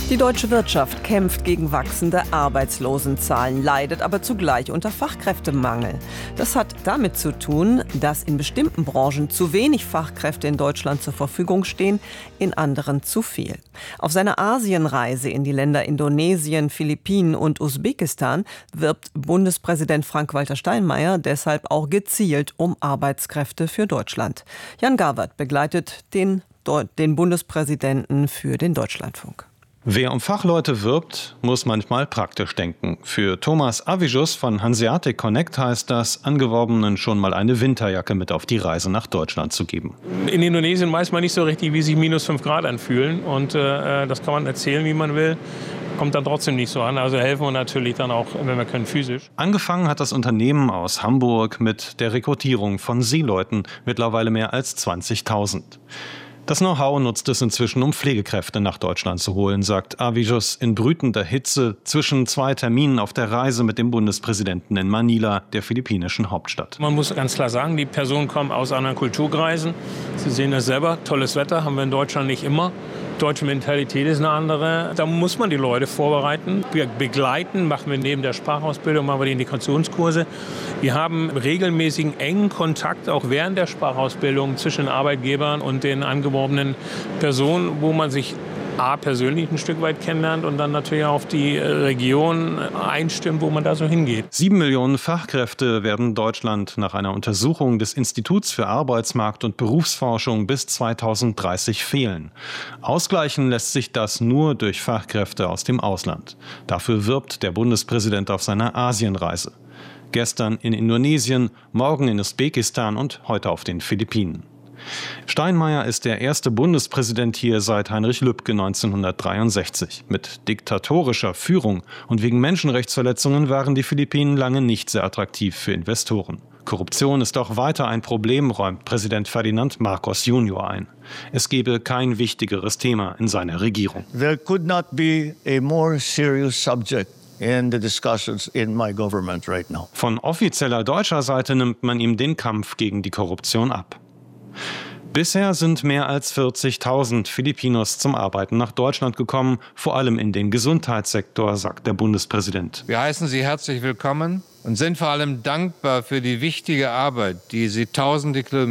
Die deutsche Wirtschaft kämpft gegen wachsende Arbeitslosenzahlen, leidet aber zugleich unter Fachkräftemangel. Das hat damit zu tun, dass in bestimmten Branchen zu wenig Fachkräfte in Deutschland zur Verfügung stehen, in anderen zu viel. Auf seiner Asienreise in die Länder Indonesien, Philippinen und Usbekistan wirbt Bundespräsident Frank-Walter Steinmeier deshalb auch gezielt um Arbeitskräfte für Deutschland. Jan Garwert begleitet den Bundespräsidenten für den Deutschlandfunk. Wer um Fachleute wirbt, muss manchmal praktisch denken. Für Thomas Avijus von Hanseatic Connect heißt das, Angeworbenen schon mal eine Winterjacke mit auf die Reise nach Deutschland zu geben. In Indonesien weiß man nicht so richtig, wie sich minus 5 Grad anfühlen. Und das kann man erzählen, wie man will. Kommt dann trotzdem nicht so an. Also helfen wir natürlich dann auch, wenn wir können, physisch. Angefangen hat das Unternehmen aus Hamburg mit der Rekrutierung von Seeleuten, mittlerweile mehr als 20.000. Das Know-how nutzt es inzwischen, um Pflegekräfte nach Deutschland zu holen, sagt Avijus in brütender Hitze zwischen 2 Terminen auf der Reise mit dem Bundespräsidenten in Manila, der philippinischen Hauptstadt. Man muss ganz klar sagen, die Personen kommen aus anderen Kulturkreisen. Sie sehen das selber, tolles Wetter haben wir in Deutschland nicht immer. Deutsche Mentalität ist eine andere. Da muss man die Leute vorbereiten. Wir begleiten, machen wir neben der Sprachausbildung, machen wir die Integrationskurse. Wir haben regelmäßigen engen Kontakt auch während der Sprachausbildung zwischen Arbeitgebern und den angeworbenen Personen, wo man sich persönlich ein Stück weit kennenlernt und dann natürlich auf die Region einstimmt, wo man da so hingeht. 7 Millionen Fachkräfte werden Deutschland nach einer Untersuchung des Instituts für Arbeitsmarkt und Berufsforschung bis 2030 fehlen. Ausgleichen lässt sich das nur durch Fachkräfte aus dem Ausland. Dafür wirbt der Bundespräsident auf seiner Asienreise. Gestern in Indonesien, morgen in Usbekistan und heute auf den Philippinen. Steinmeier ist der erste Bundespräsident hier seit Heinrich Lübke 1963. Mit diktatorischer Führung und wegen Menschenrechtsverletzungen waren die Philippinen lange nicht sehr attraktiv für Investoren. Korruption ist auch weiter ein Problem, räumt Präsident Ferdinand Marcos Jr. ein. Es gebe kein wichtigeres Thema in seiner Regierung. There could not be a more serious subject in the discussions in my government right now. Von offizieller deutscher Seite nimmt man ihm den Kampf gegen die Korruption ab. Bisher sind mehr als 40.000 Filipinos zum Arbeiten nach Deutschland gekommen, vor allem in den Gesundheitssektor, sagt der Bundespräsident. Wir heißen Sie herzlich willkommen und sind vor allem dankbar für die wichtige Arbeit, die Sie tausende Kilometer